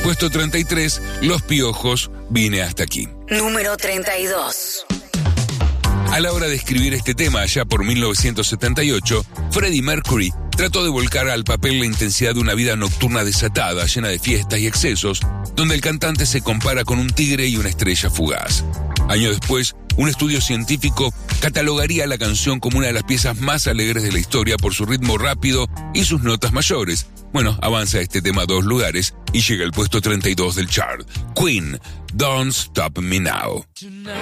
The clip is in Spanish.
Puesto 33, Los Piojos, Vine hasta aquí. Número 32. A la hora de escribir este tema, allá por 1978, Freddie Mercury trató de volcar al papel la intensidad de una vida nocturna desatada, llena de fiestas y excesos, donde el cantante se compara con un tigre y una estrella fugaz. Años después, un estudio científico catalogaría la canción como una de las piezas más alegres de la historia por su ritmo rápido y sus notas mayores. Bueno, avanza este tema 2 lugares y llega al puesto 32 del chart. Queen, Don't Stop Me Now.